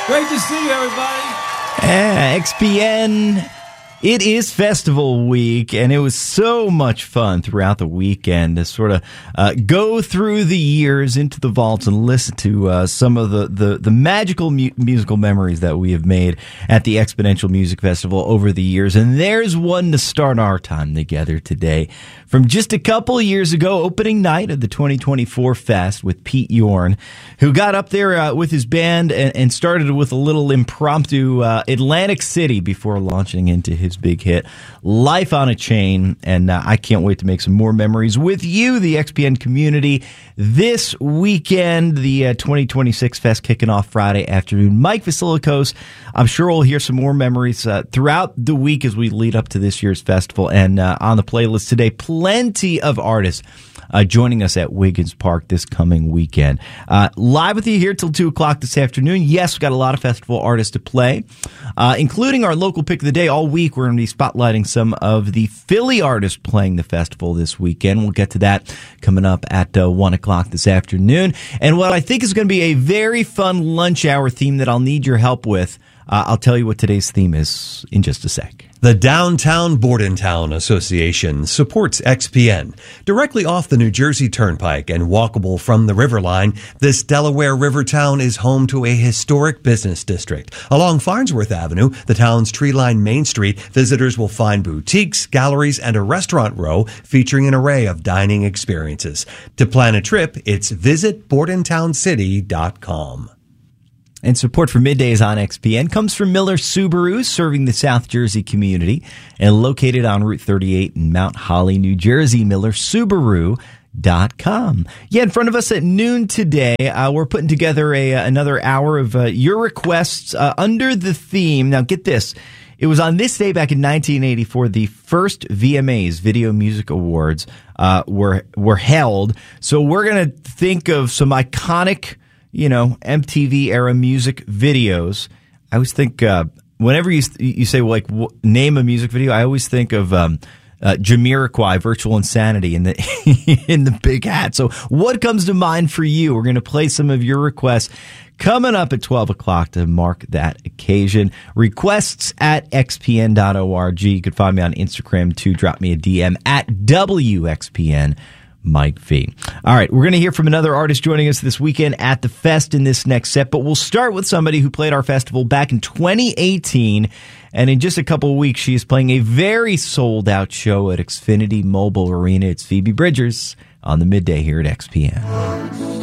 Great to see you, everybody. XPN, it is festival week, and it was so much fun throughout the weekend to sort of go through the years into the vaults and listen to some of the magical musical memories that we have made at the Exponential Music Festival over the years. And there's one to start our time together today. From just a couple years ago, opening night of the 2024 Fest with Pete Yorn, who got up there with his band and started with a little impromptu Atlantic City before launching into his big hit, Life on a Chain. And I can't wait to make some more memories with you, the XPN community. This weekend, the 2026 Fest kicking off Friday afternoon. Mike Vasilikos, I'm sure we'll hear some more memories throughout the week as we lead up to this year's festival. And on the playlist today, plenty of artists joining us at Wiggins Park this coming weekend. Live with you here till 2 o'clock this afternoon. Yes, we've got a lot of festival artists to play, including our local pick of the day. All week, we're going to be spotlighting some of the Philly artists playing the festival this weekend. We'll get to that coming up at 1 o'clock this afternoon. And what I think is going to be a very fun lunch hour theme that I'll need your help with, I'll tell you what today's theme is in just a sec. The Downtown Bordentown Association supports XPN. Directly off the New Jersey Turnpike and walkable from the River Line, this Delaware river town is home to a historic business district. Along Farnsworth Avenue, the town's tree-lined Main Street, visitors will find boutiques, galleries, and a restaurant row featuring an array of dining experiences. To plan a trip, it's visitbordentowncity.com. And support for Middays on XPN comes from Miller Subaru, serving the South Jersey community and located on Route 38 in Mount Holly, New Jersey. MillerSubaru.com. Yeah, in front of us at noon today, we're putting together another hour of your requests under the theme. Now, get this. It was on this day back in 1984, the first VMAs, Video Music Awards, were held. So we're going to think of some iconic, MTV era music videos. I always think, whenever you say, name a music video, I always think of, Jamiroquai, Virtual Insanity in the big hat. So what comes to mind for you? We're going to play some of your requests coming up at 12 o'clock to mark that occasion. Requests at xpn.org. You can find me on Instagram too. Drop me a DM at WXPN. Mike V. All right, we're going to hear from another artist joining us this weekend at the Fest in this next set, but we'll start with somebody who played our festival back in 2018, and in just a couple of weeks, she is playing a very sold-out show at Xfinity Mobile Arena. It's Phoebe Bridgers on the Midday here at XPN.